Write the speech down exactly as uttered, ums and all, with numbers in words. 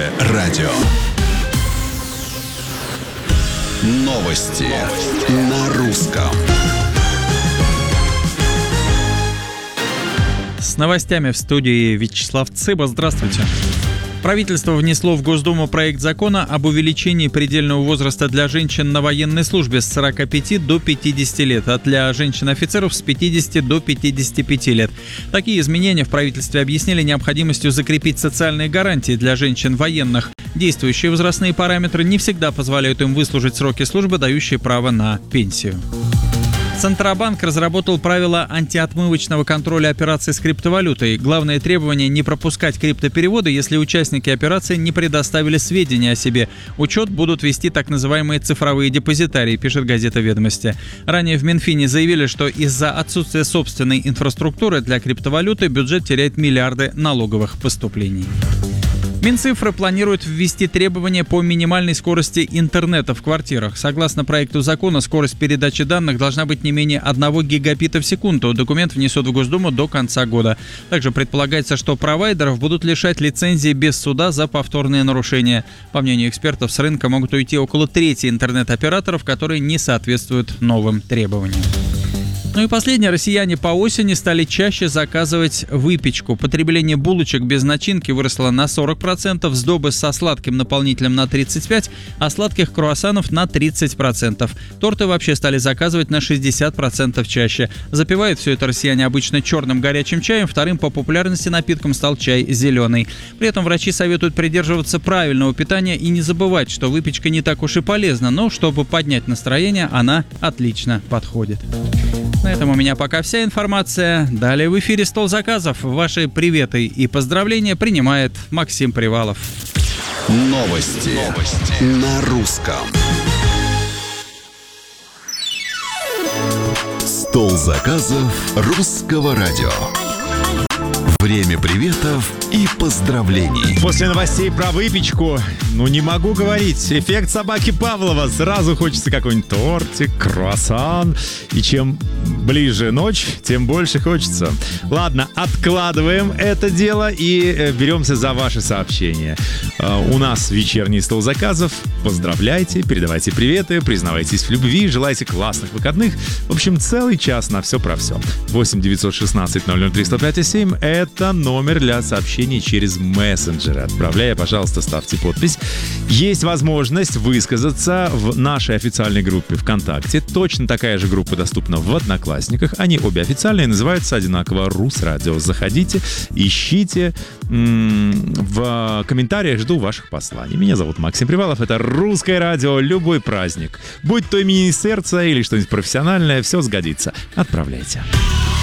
Русское радио. Новости, Новости. На русском. С новостями в студии Вячеслав Цыба. Здравствуйте. Правительство внесло в Госдуму проект закона об увеличении предельного возраста для женщин на военной службе с сорока пяти до пятидесяти лет, а для женщин-офицеров с пятидесяти до пятидесяти пяти лет. Такие изменения в правительстве объяснили необходимостью закрепить социальные гарантии для женщин военных. Действующие возрастные параметры не всегда позволяют им выслужить сроки службы, дающие право на пенсию. Центробанк разработал правила антиотмывочного контроля операций с криптовалютой. Главное требование – не пропускать криптопереводы, если участники операции не предоставили сведения о себе. Учет будут вести так называемые цифровые депозитарии, пишет газета «Ведомости». Ранее в Минфине заявили, что из-за отсутствия собственной инфраструктуры для криптовалюты бюджет теряет миллиарды налоговых поступлений. Минцифры планирует ввести требования по минимальной скорости интернета в квартирах. Согласно проекту закона, скорость передачи данных должна быть не менее одного гигабита в секунду. Документ внесут в Госдуму до конца года. Также предполагается, что провайдеров будут лишать лицензии без суда за повторные нарушения. По мнению экспертов, с рынка могут уйти около трети интернет-операторов, которые не соответствуют новым требованиям. Ну и последнее. Россияне по осени стали чаще заказывать выпечку. Потребление булочек без начинки выросло на сорок процентов, сдобы со сладким наполнителем на тридцать пять процентов, а сладких круассанов на тридцать процентов. Торты вообще стали заказывать на шестьдесят процентов чаще. Запивают все это россияне обычно черным горячим чаем. Вторым по популярности напитком стал чай зеленый. При этом врачи советуют придерживаться правильного питания и не забывать, что выпечка не так уж и полезна, но чтобы поднять настроение, она отлично подходит. На этом у меня пока вся информация. Далее в эфире «Стол заказов». Ваши приветы и поздравления принимает Максим Привалов. Новости, Новости. На русском. «Стол заказов» Русского радио. Время приветов и поздравлений. После новостей про выпечку, ну не могу говорить, эффект собаки Павлова. Сразу хочется какой-нибудь тортик, круассан. И чем ближе ночь, тем больше хочется. Ладно, откладываем это дело и э, беремся за ваши сообщения. Э, у нас вечерний стол заказов. Поздравляйте, передавайте приветы, признавайтесь в любви, желайте классных выходных. В общем, целый час на все про все. восемь девятьсот шестнадцать ноль ноль три сто пять семь — это номер для сообщений через мессенджеры. Отправляя, пожалуйста, ставьте подпись. Есть возможность высказаться в нашей официальной группе ВКонтакте. Точно такая же группа доступна в Одноклассниках. Они обе официальные, называются одинаково «Русрадио». Заходите, ищите. В комментариях жду ваших посланий. Меня зовут Максим Привалов. Это Русское радио. Любой праздник, будь то именины сердца или что-нибудь профессиональное, все сгодится. Отправляйте.